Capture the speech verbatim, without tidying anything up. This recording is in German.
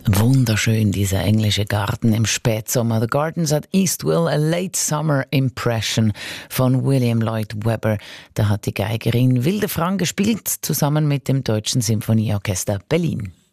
Wunderschön, dieser englische Garten im Spätsommer. The Gardens at Eastwell, a Late Summer Impression von William Lloyd Webber. Da hat die Geigerin Wilde Frank gespielt, zusammen mit dem Deutschen Sinfonieorchester Berlin.